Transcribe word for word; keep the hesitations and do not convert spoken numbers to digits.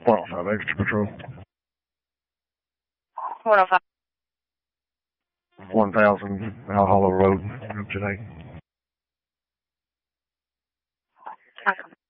one oh five Extra Patrol. one oh five. one thousand Al Hollow Road, today. Awesome.